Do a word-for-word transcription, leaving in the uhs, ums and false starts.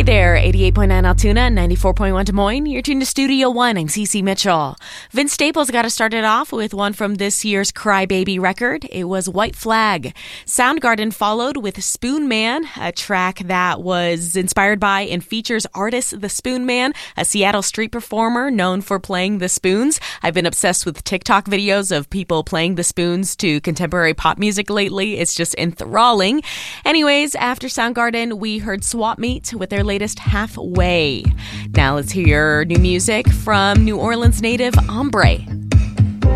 Hey there, eighty-eight point nine Altoona, ninety-four point one Des Moines. You're tuned to Studio One. I'm Cece Mitchell. Vince Staples got us started off with one from this year's Crybaby record. It was White Flag. Soundgarden followed with Spoon Man, a track that was inspired by and features artist The Spoon Man, a Seattle street performer known for playing the spoons. I've been obsessed with TikTok videos of people playing the spoons to contemporary pop music lately. It's just enthralling. Anyways, after Soundgarden, we heard Swap Meet with their latest Halfway. Now let's hear new music from New Orleans native Ombre.